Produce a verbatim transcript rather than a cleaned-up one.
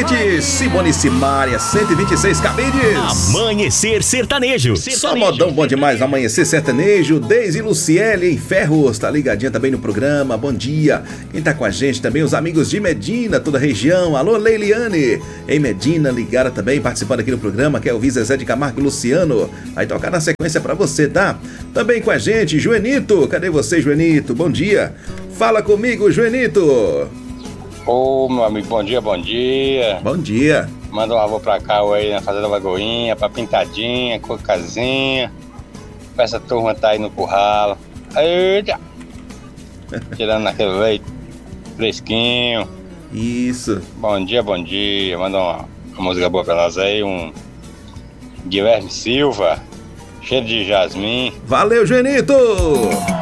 ouvintes, Simone Simaria, cento e vinte e seis cabines. Amanhecer Sertanejo. Só modão bom demais, Amanhecer Sertanejo. Deise Luciele em Ferros, tá ligadinha também no programa, bom dia. Quem tá com a gente também, os amigos de Medina, toda a região. Alô, Leiliane, em Medina, ligada também, participando aqui no programa, quer ouvir Zezé de Camargo e Luciano. Vai tocar na sequência pra você, tá? Também com a gente, Joenito, cadê você, Joenito? Bom dia. Fala comigo, Joenito. Ô, meu amigo, bom dia, bom dia. Bom dia. Manda um alô pra cá aí na Fazenda Lagoinha, pra Pintadinha, Cocazinha. Pra essa turma tá aí no curralo. Eita! Tirando naquele leite fresquinho. Isso. Bom dia, bom dia. Manda uma, uma música boa pra nós aí, um Guilherme Silva, cheiro de jasmim. Valeu, Joenito!